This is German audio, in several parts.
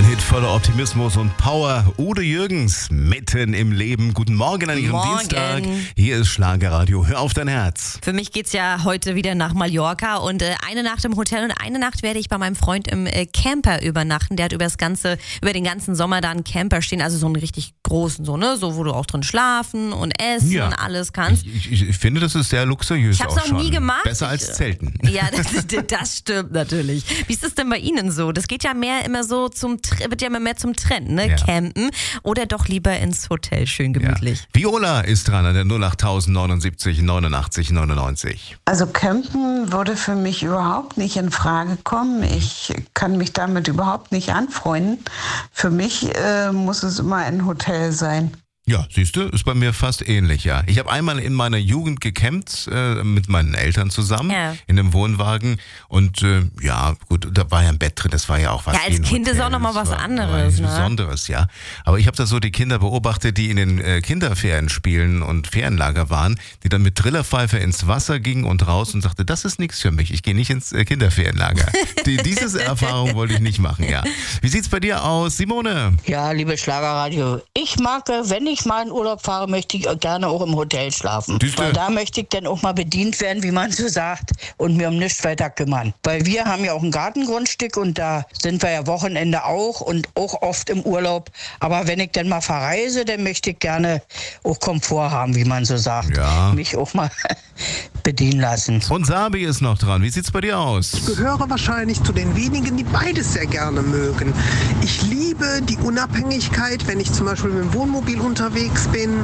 Hit voller Optimismus und Power. Udo Jürgens, mitten im Leben. Guten Morgen an Ihrem Dienstag. Hier ist Schlagerradio. Hör auf dein Herz. Für mich geht's ja heute wieder nach Mallorca und eine Nacht im Hotel und eine Nacht werde ich bei meinem Freund im Camper übernachten. Der hat über den ganzen Sommer da einen Camper stehen, also so einen richtig großen, so wo du auch drin schlafen und essen und alles kannst. Ich finde, das ist sehr luxuriös. Ich habe es noch nie gemacht. Besser als Zelten. Ja, das stimmt natürlich. Wie ist das denn bei Ihnen so? Das geht ja mehr immer so wird ja immer mehr zum Trend, ne? Ja. Campen oder doch lieber ins Hotel, schön gemütlich. Ja. Viola ist dran an der 08000 79 89 99. Also Campen würde für mich überhaupt nicht in Frage kommen. Ich kann mich damit überhaupt nicht anfreunden. Für mich muss es immer ein Hotel sein. Ja, siehst du, ist bei mir fast ähnlich, ja. Ich habe einmal in meiner Jugend gecampt, mit meinen Eltern zusammen, in einem Wohnwagen und ja, gut, da war ja ein Bett drin, das war ja auch was. Ja, als Kind ist auch nochmal was anderes, ne? Besonderes, ja. Aber ich habe da so die Kinder beobachtet, die in den Kinderferienspielen und Ferienlager waren, die dann mit Trillerpfeife ins Wasser gingen und raus und sagte, das ist nichts für mich, ich gehe nicht ins Kinderferienlager. Diese Erfahrung wollte ich nicht machen, ja. Wie sieht's bei dir aus, Simone? Ja, liebe Schlagerradio, ich mag, wenn ich mal in Urlaub fahre, möchte ich gerne auch im Hotel schlafen. Weil da möchte ich dann auch mal bedient werden, wie man so sagt, und mir um nichts weiter kümmern. Weil wir haben ja auch ein Gartengrundstück und da sind wir ja Wochenende auch und auch oft im Urlaub. Aber wenn ich dann mal verreise, dann möchte ich gerne auch Komfort haben, wie man so sagt. Ja. Mich auch mal bedienen lassen. Und Sabi ist noch dran. Wie sieht's bei dir aus? Ich gehöre wahrscheinlich zu den wenigen, die beides sehr gerne mögen. Ich liebe die Unabhängigkeit, wenn ich zum Beispiel mit dem Wohnmobil unterwegs bin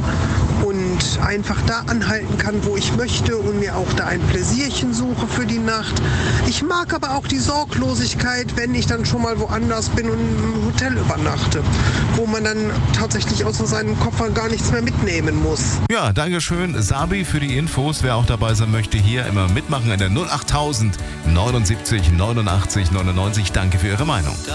und einfach da anhalten kann, wo ich möchte und mir auch da ein Pläsierchen suche für die Nacht. Ich mag aber auch die Sorglosigkeit, wenn ich dann schon mal woanders bin und im Hotel übernachte, wo man dann tatsächlich außer seinem Koffer gar nichts mehr mitnehmen muss. Ja, danke schön, Sabi, für die Infos. Wer auch dabei sein möchte, hier immer mitmachen an der 08000 79 89 99. Danke für Ihre Meinung.